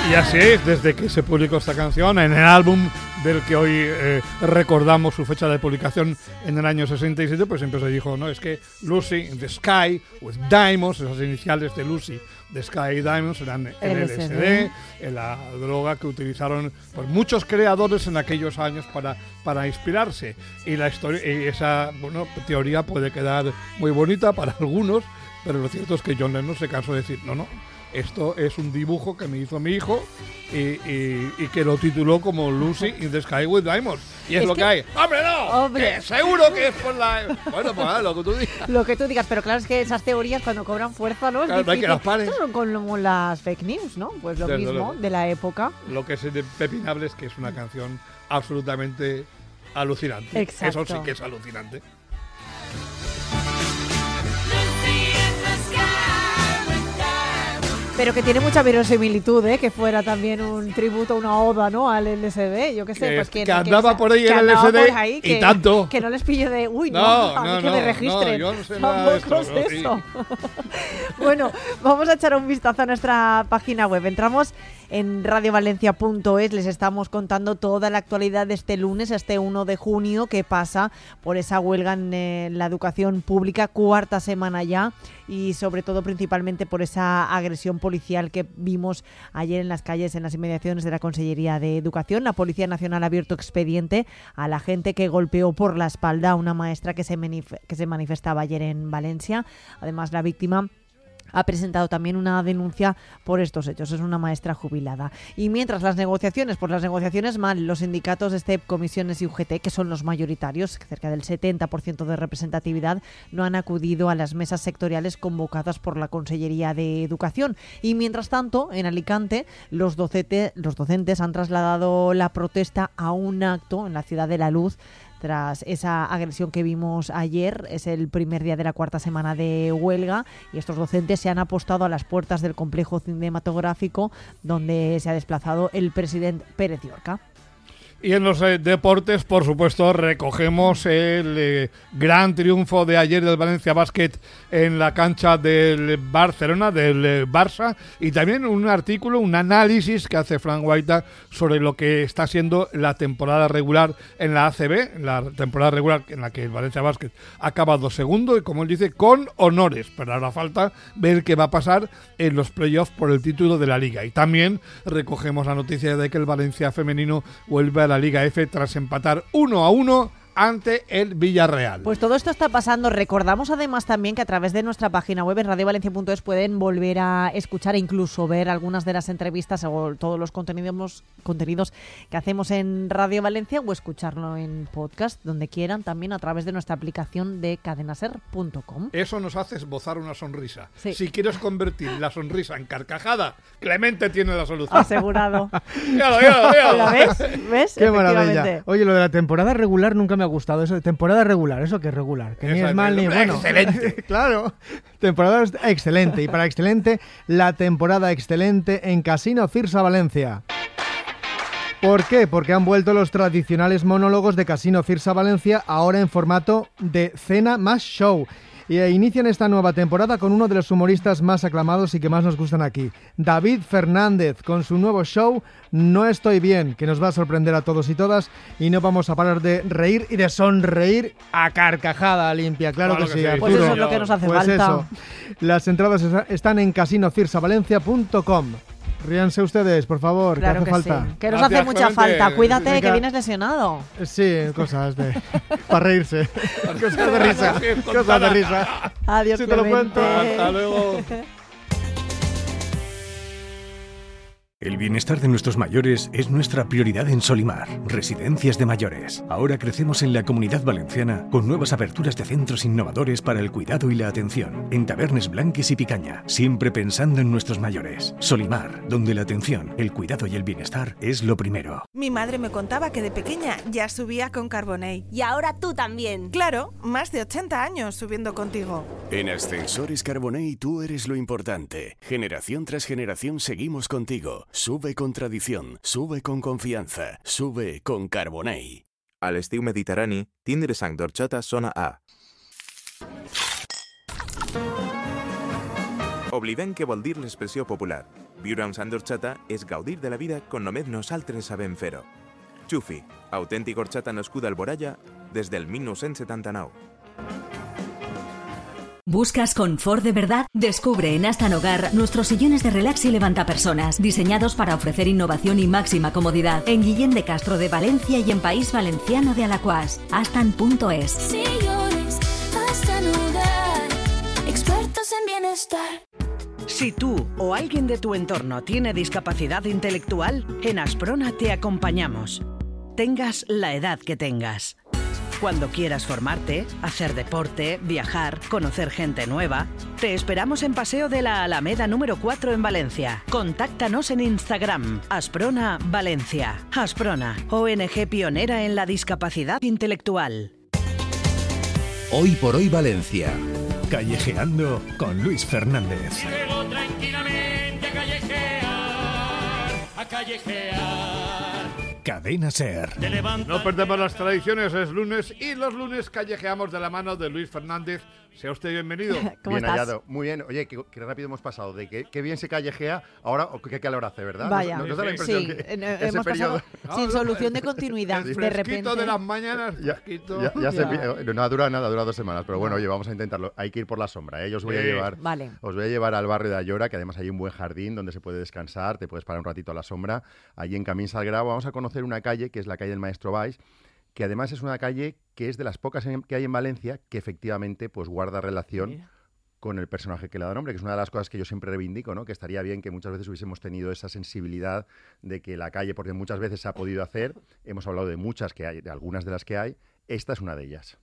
Y así es, desde que se publicó esta canción en el álbum del que hoy recordamos su fecha de publicación en el año 67, pues siempre se dijo, no, es que Lucy in the Sky with Diamonds, esas iniciales de Lucy, the Sky y Diamonds, eran el LSD, la droga que utilizaron pues, muchos creadores en aquellos años para inspirarse. Y la historia, y esa teoría puede quedar muy bonita para algunos, pero lo cierto es que John Lennon se cansó de decir, no, esto es un dibujo que me hizo mi hijo y que lo tituló como Lucy in the Sky with Diamonds. Y es lo que hay. ¡Hombre, no! ¡Hombre! Seguro que es por la... Bueno, pues lo que tú digas. Lo que tú digas, pero claro, es que esas teorías cuando cobran fuerza, ¿no? Es claro, hay que las paren. Esto son como las fake news, ¿no? Pues lo mismo de la época. Lo que es pepinable es que es una canción absolutamente alucinante. Exacto. Eso sí que es alucinante. Pero que tiene mucha verosimilitud, que fuera también un tributo, una oda, ¿no? Al LSD, yo qué sé. Pues que andaba por ahí el LSD ahí, y tanto. Que no les pille de, uy, no, que me registren. No, yo no sé nada de esto. Eso. Bueno, vamos a echar un vistazo a nuestra página web. Entramos en radiovalencia.es, les estamos contando toda la actualidad de este lunes, este 1 de junio, que pasa por esa huelga en la educación pública, cuarta semana ya, y sobre todo principalmente por esa agresión policial que vimos ayer en las calles, en las inmediaciones de la Consellería de Educación. La Policía Nacional ha abierto expediente a la gente que golpeó por la espalda a una maestra que se manifestaba ayer en Valencia. Además, la víctima ha presentado también una denuncia por estos hechos. Es una maestra jubilada. Y mientras las negociaciones mal, los sindicatos de STEP, comisiones y UGT, que son los mayoritarios, cerca del 70% de representatividad, no han acudido a las mesas sectoriales convocadas por la Consellería de Educación. Y mientras tanto, en Alicante, los docentes han trasladado la protesta a un acto en la Ciudad de la Luz, tras esa agresión que vimos ayer. Es el primer día de la cuarta semana de huelga y estos docentes se han apostado a las puertas del complejo cinematográfico donde se ha desplazado el presidente Pérez Llorca. Y en los deportes, por supuesto, recogemos el gran triunfo de ayer del Valencia Basket en la cancha del Barcelona, del Barça, y también un artículo, un análisis que hace Frank Guaita sobre lo que está siendo la temporada regular en la ACB, la temporada regular en la que el Valencia Basket ha acabado segundo y, como él dice, con honores, pero ahora falta ver qué va a pasar en los playoffs por el título de la Liga. Y también recogemos la noticia de que el Valencia femenino vuelve a la Liga F tras empatar 1-1 ante el Villarreal. Pues todo esto está pasando. Recordamos además también que a través de nuestra página web en radiovalencia.es pueden volver a escuchar e incluso ver algunas de las entrevistas o todos los contenidos que hacemos en Radio Valencia, o escucharlo en podcast donde quieran, también a través de nuestra aplicación de cadenaser.com. Eso nos hace esbozar una sonrisa. Sí. Si quieres convertir la sonrisa en carcajada, Clemente tiene la solución. Asegurado. Míralo. ¿Ves? Qué maravilla. Oye, lo de la temporada regular nunca me ha gustado. Eso de temporada regular, ¿eso qué es regular? Que ni es mal ni bueno. Excelente. Claro, temporada excelente. Y para excelente, la temporada excelente en Casino Cirsa Valencia. ¿Por qué? Porque han vuelto los tradicionales monólogos de Casino Cirsa Valencia, ahora en formato de cena más show. Y inician esta nueva temporada con uno de los humoristas más aclamados y que más nos gustan aquí, David Fernández, con su nuevo show No Estoy Bien, que nos va a sorprender a todos y todas, y no vamos a parar de reír y de sonreír a carcajada limpia. Claro que sí, Arturo. Pues eso es lo que nos hace falta. Eso. Las entradas están en casinocirsavalencia.com. Ríanse ustedes, por favor, claro que hace falta. Sí. Que nos hace mucha falta. Cuídate, Venga. Que vienes lesionado. Sí, cosas de... para reírse. Cosas de risa. Cosas de risa. Adiós, Si te lo cuento. Hasta luego. El bienestar de nuestros mayores es nuestra prioridad en Solimar, Residencias de Mayores. Ahora crecemos en la Comunidad Valenciana con nuevas aperturas de centros innovadores para el cuidado y la atención, en Tabernes Blanques y Picaña, siempre pensando en nuestros mayores. Solimar, donde la atención, el cuidado y el bienestar es lo primero. Mi madre me contaba que de pequeña ya subía con Carbonell. Y ahora tú también. Claro, más de 80 años subiendo contigo. En Ascensores Carbonell tú eres lo importante. Generación tras generación seguimos contigo. Sube con tradición, sube con confianza, sube con Carbonell. A l'estiu mediterrani, tindre sang d'orxata sona a... Oblidem què vol dir l'expressió popular. Viure amb Sant d'Orxata és gaudir de la vida com només nosaltres sabem fer-ho. Xufi, autèntic horchata nascuda al Boralla des del 1979. ¿Buscas confort de verdad? Descubre en Astan Hogar nuestros sillones de relax y levantapersonas, diseñados para ofrecer innovación y máxima comodidad. En Guillén de Castro de Valencia y en País Valenciano de Alaquàs. Astan.es. Sillones Astan Hogar, expertos en bienestar. Si tú o alguien de tu entorno tiene discapacidad intelectual, en Asprona te acompañamos. Tengas la edad que tengas. Cuando quieras formarte, hacer deporte, viajar, conocer gente nueva, te esperamos en Paseo de la Alameda número 4 en Valencia. Contáctanos en Instagram, Asprona Valencia. Asprona, ONG pionera en la discapacidad intelectual. Hoy por hoy Valencia. Callejeando con Luis Fernández. Tranquilamente a callejear. Cadena SER. No perdemos las tradiciones, es lunes y los lunes callejeamos de la mano de Luis Fernández. Sea usted bienvenido. ¿Cómo estás? Hallado. Muy bien. Oye, qué rápido hemos pasado de que bien se callejea, ahora qué calor hace, ¿verdad? Vaya. ¿Nos da la impresión sí, que hemos periodo... pasado sin solución de continuidad, de repente. de las mañanas, fresquito. No ha durado nada, ha durado 2 semanas, pero bueno, oye, vamos a intentarlo. Hay que ir por la sombra, ¿eh? Os voy a llevar al barrio de Ayora, que además hay un buen jardín donde se puede descansar, te puedes parar un ratito a la sombra. Allí en Camín Salgrau vamos a conocer una calle que es la calle del Maestro Valls, que además es una calle que es de las pocas que hay en Valencia que efectivamente pues guarda relación con el personaje que le da nombre, que es una de las cosas que yo siempre reivindico, ¿no? Que estaría bien que muchas veces hubiésemos tenido esa sensibilidad de que la calle, porque muchas veces se ha podido hacer, hemos hablado de muchas que hay, de algunas de las que hay, esta es una de ellas.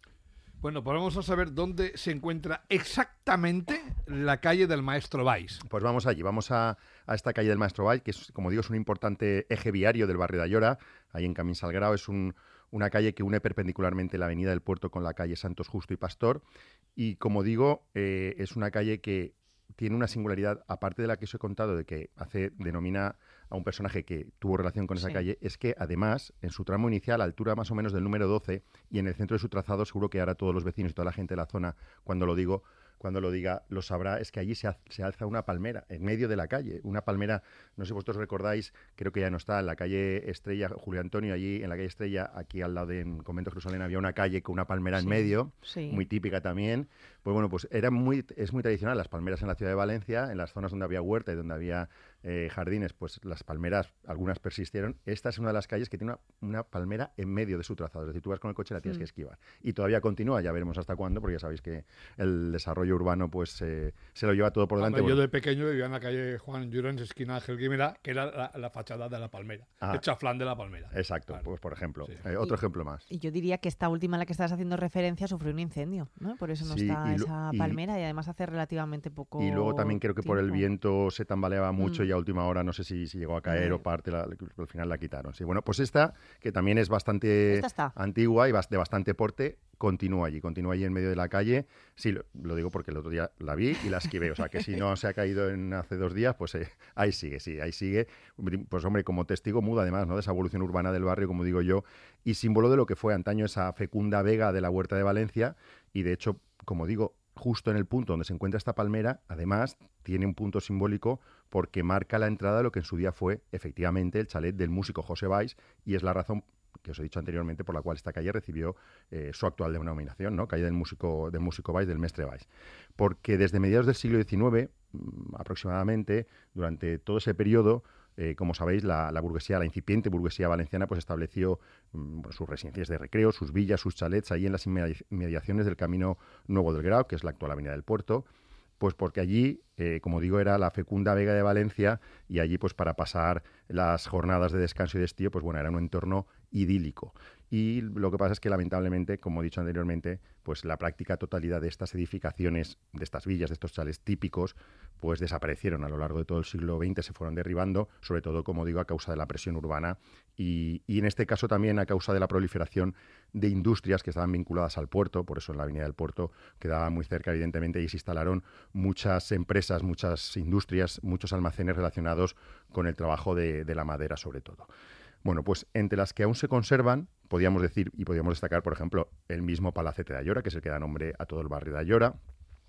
Bueno, pues vamos a saber dónde se encuentra exactamente la calle del Maestro Valls. Pues vamos allí, vamos a esta calle del Maestro Valls, que es, como digo, es un importante eje viario del barrio de Ayora, ahí en Camín Salgrau. Es una calle que une perpendicularmente la avenida del Puerto con la calle Santos Justo y Pastor. Y como digo, es una calle que tiene una singularidad, aparte de la que os he contado, de que denomina a un personaje que tuvo relación con esa calle, es que además, en su tramo inicial, a altura más o menos del número 12, y en el centro de su trazado, seguro que ahora todos los vecinos y toda la gente de la zona, cuando lo diga, lo sabrá, es que allí se alza una palmera, en medio de la calle. Una palmera, no sé si vosotros recordáis, creo que ya no está, en la calle Estrella, Julio Antonio, allí en la calle Estrella, aquí al lado de Convento Jerusalén, había una calle con una palmera en medio, muy típica también. Pues bueno, pues es muy tradicional las palmeras en la ciudad de Valencia, en las zonas donde había huerta y donde había jardines, pues las palmeras, algunas persistieron. Esta es una de las calles que tiene una palmera en medio de su trazado, es decir, tú vas con el coche y la tienes que esquivar. Y todavía continúa, ya veremos hasta cuándo, porque ya sabéis que el desarrollo urbano pues se lo lleva todo por delante. Yo de pequeño vivía en la calle Juan Llorens, esquina Ángel Guimera, que era la fachada de la palmera, el chaflán de la palmera. Exacto, claro. Pues por ejemplo, otro ejemplo más. Y yo diría que esta última a la que estás haciendo referencia sufrió un incendio, ¿no? Por eso no está esa palmera y además hace relativamente poco. Y luego también creo que por el viento se tambaleaba mucho y a última hora no sé si llegó a caer o parte, al final la quitaron. Sí, bueno, pues esta, que también es bastante antigua y de bastante porte, continúa allí en medio de la calle. Sí, lo digo porque el otro día la vi y la esquivé, o sea que si no se ha caído hace 2 días, pues ahí sigue. Pues hombre, como testigo mudo además, ¿no? De esa evolución urbana del barrio, como digo yo, y símbolo de lo que fue antaño esa fecunda vega de la Huerta de Valencia, y de hecho, como digo, justo en el punto donde se encuentra esta palmera, además, tiene un punto simbólico porque marca la entrada de lo que en su día fue, efectivamente, el chalet del músico José Valls, y es la razón que os he dicho anteriormente por la cual esta calle recibió su actual denominación, ¿no? Calle del músico Valls, del Mestre Valls. Porque desde mediados del siglo XIX, aproximadamente, durante todo ese periodo, como sabéis, la burguesía, la incipiente burguesía valenciana, pues estableció sus residencias de recreo, sus villas, sus chalets, ahí en las inmediaciones del Camino Nuevo del Grau, que es la actual Avenida del Puerto, pues porque allí, como digo, era la fecunda vega de Valencia, y allí, pues para pasar las jornadas de descanso y de estío, pues bueno, era un entorno idílico. Y lo que pasa es que, lamentablemente, como he dicho anteriormente, pues la práctica totalidad de estas edificaciones, de estas villas, de estos chalets típicos, pues desaparecieron a lo largo de todo el siglo XX, se fueron derribando, sobre todo, como digo, a causa de la presión urbana y en este caso también a causa de la proliferación de industrias que estaban vinculadas al puerto. Por eso en la Avenida del Puerto quedaba muy cerca, evidentemente, y se instalaron muchas empresas, muchas industrias, muchos almacenes relacionados con el trabajo de la madera, sobre todo. Bueno, pues entre las que aún se conservan, podríamos decir y podríamos destacar, por ejemplo, el mismo Palacete de Ayora, que es el que da nombre a todo el barrio de Ayora,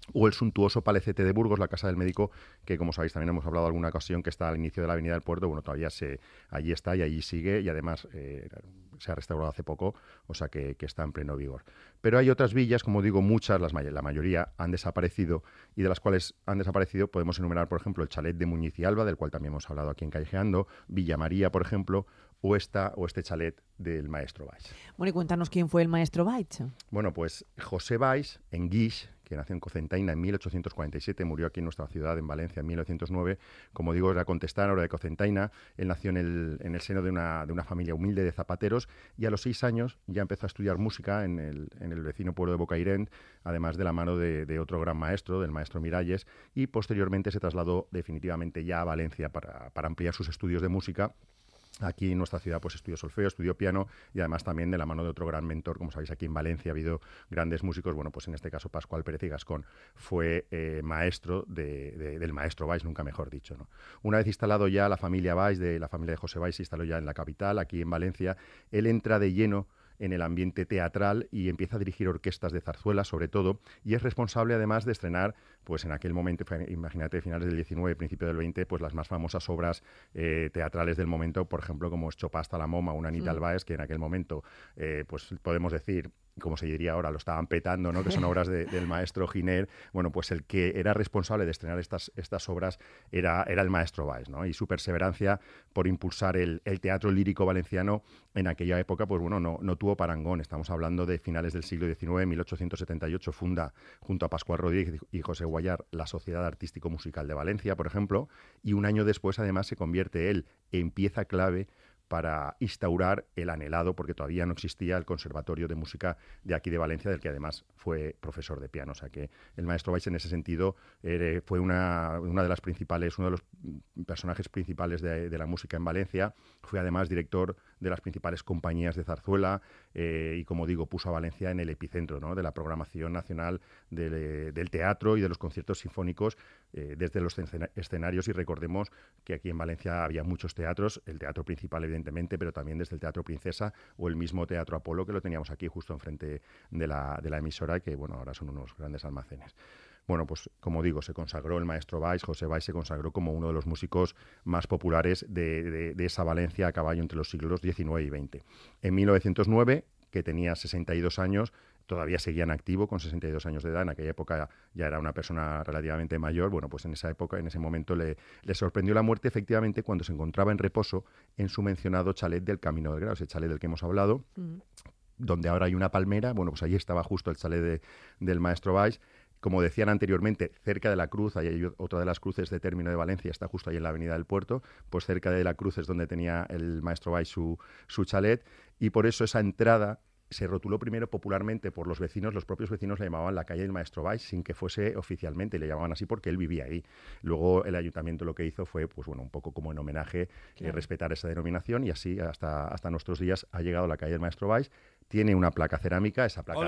o el suntuoso Palecete de Burgos, la Casa del Médico, que como sabéis también hemos hablado alguna ocasión, que está al inicio de la Avenida del Puerto. Bueno, todavía allí está y allí sigue, y además se ha restaurado hace poco, o sea que está en pleno vigor. Pero hay otras villas, como digo, muchas, la mayoría han desaparecido, y de las cuales han desaparecido podemos enumerar, por ejemplo, el chalet de Muñiz y Alba, del cual también hemos hablado aquí en Callejeando, Villa María, por ejemplo, o este chalet del maestro Valls. Bueno, y cuéntanos quién fue el maestro Valls. Bueno, pues José Valls, en Guix, que nació en Cocentaina en 1847, murió aquí en nuestra ciudad, en Valencia, en 1909. Como digo, era contestano, era de Cocentaina. Él nació en el seno de una familia humilde de zapateros, y a los 6 años ya empezó a estudiar música en el vecino pueblo de Bocairent, además de la mano de otro gran maestro, del maestro Miralles, y posteriormente se trasladó definitivamente ya a Valencia para ampliar sus estudios de música. Aquí en nuestra ciudad pues estudió solfeo, estudió piano, y además también de la mano de otro gran mentor. Como sabéis, aquí en Valencia ha habido grandes músicos. Bueno, pues en este caso Pascual Pérez y Gascón fue maestro del maestro Valls, nunca mejor dicho, ¿no? Una vez instalado ya la familia Valls, la familia de José Valls se instaló ya en la capital, aquí en Valencia. Él entra de lleno en el ambiente teatral y empieza a dirigir orquestas de zarzuela, sobre todo, y es responsable además de estrenar, pues en aquel momento, imagínate, finales del 19, principio del 20, pues las más famosas obras teatrales del momento, por ejemplo, como es Chopasta la Moma, una Anita Albaes, que en aquel momento, pues podemos decir, como se diría ahora, lo estaban petando, ¿no? Que son obras del maestro Giner. Bueno, pues el que era responsable de estrenar estas obras era el maestro Valls, ¿no? Y su perseverancia por impulsar el teatro lírico valenciano en aquella época, pues bueno, no tuvo parangón. Estamos hablando de finales del siglo XIX, 1878, funda junto a Pascual Rodríguez y José Guayar la Sociedad Artístico-Musical de Valencia, por ejemplo, y un año después además se convierte él en pieza clave para instaurar el anhelado, porque todavía no existía, el Conservatorio de Música de aquí de Valencia, del que además fue profesor de piano. O sea que el maestro Valls en ese sentido fue una de las principales, uno de los personajes principales de la música en Valencia. Fue además director de las principales compañías de zarzuela y, como digo, puso a Valencia en el epicentro, ¿no?, de la programación nacional del teatro y de los conciertos sinfónicos desde los escenarios. Y recordemos que aquí en Valencia había muchos teatros, el teatro principal evidentemente, pero también desde el Teatro Princesa o el mismo Teatro Apolo, que lo teníamos aquí justo enfrente de la emisora, que bueno, ahora son unos grandes almacenes. Bueno, pues como digo, se consagró el maestro Valls, José Valls se consagró como uno de los músicos más populares de esa Valencia a caballo entre los siglos XIX y XX. En 1909, que tenía 62 años, todavía seguía en activo con 62 años de edad. En aquella época ya era una persona relativamente mayor. Bueno, pues en esa época, en ese momento, le sorprendió la muerte, efectivamente, cuando se encontraba en reposo en su mencionado chalet del Camino del Grao, ese chalet del que hemos hablado, donde ahora hay una palmera. Bueno, pues allí estaba justo el chalet del maestro Valls. Como decían anteriormente, cerca de la cruz, ahí hay otra de las cruces de término de Valencia, está justo ahí en la Avenida del Puerto, pues cerca de la cruz es donde tenía el maestro Valls su chalet, y por eso esa entrada se rotuló primero popularmente por los vecinos. Los propios vecinos le llamaban la calle del maestro Valls sin que fuese oficialmente, le llamaban así porque él vivía ahí. Luego el ayuntamiento lo que hizo fue, pues bueno, un poco como en homenaje, respetar esa denominación, y así hasta nuestros días ha llegado la calle del maestro Valls. Tiene una placa cerámica, esa placa...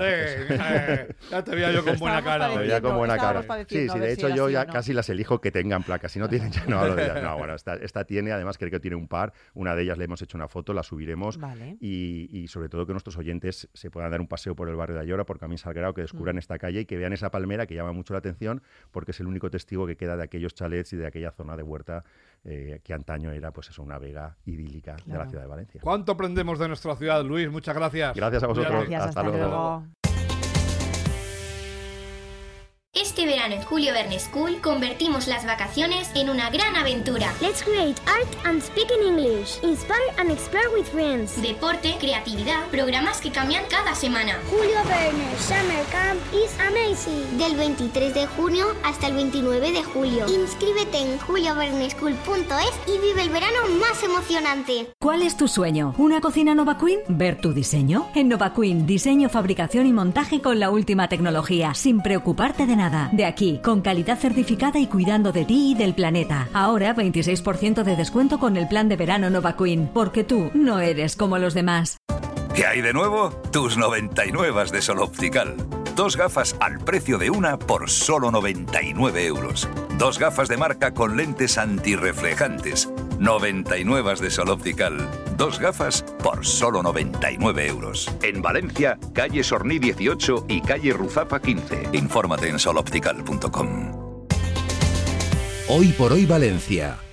¡Olé! Ya te veía yo con buena cara. Te veía con buena cara. Sí, de hecho yo ya ¿no? casi las elijo que tengan placas. Si no tienen, ya no hablo de ellas. No, bueno, esta tiene, además creo que tiene un par. Una de ellas le hemos hecho una foto, la subiremos. Vale. Y sobre todo que nuestros oyentes se puedan dar un paseo por el barrio de Ayora, por Camín Salguerao, que descubran esta calle y que vean esa palmera que llama mucho la atención, porque es el único testigo que queda de aquellos chalets y de aquella zona de huerta que antaño era, pues eso, una vega idílica de la ciudad de Valencia. ¿Cuánto aprendemos de nuestra ciudad, Luis? Muchas gracias. Gracias a vosotros. Gracias, hasta luego. Este verano en Julio Verne School convertimos las vacaciones en una gran aventura. Let's create art and speak in English. Inspire and explore with friends. Deporte, creatividad, programas que cambian cada semana. Julio Verne Summer Camp is amazing. Del 23 de junio hasta el 29 de julio. Inscríbete en julioverneschool.es y vive el verano más emocionante. ¿Cuál es tu sueño? ¿Una cocina Nova Queen? ¿Ver tu diseño? En Nova Queen, diseño, fabricación y montaje con la última tecnología, sin preocuparte de nada. De aquí, con calidad certificada y cuidando de ti y del planeta. Ahora 26% de descuento con el plan de verano Nova Queen, porque tú no eres como los demás. ¿Qué hay de nuevo? Tus 99 de Sol Optical. 2 gafas al precio de una por solo 99 euros. 2 gafas de marca con lentes antirreflejantes. 99 de Sol Optical. 2 gafas por solo 99 euros. En Valencia, calle Sorní 18 y calle Ruzafa 15. Infórmate en soloptical.com. Hoy por hoy Valencia.